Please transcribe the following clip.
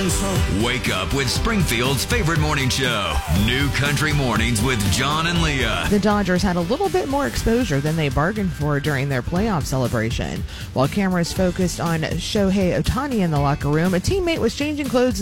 Wake up with Springfield's favorite morning show, New Country Mornings with John and Leah. The Dodgers had a little bit more exposure than they bargained for during their playoff celebration. While cameras focused on Shohei Ohtani in the locker room, a teammate was changing clothes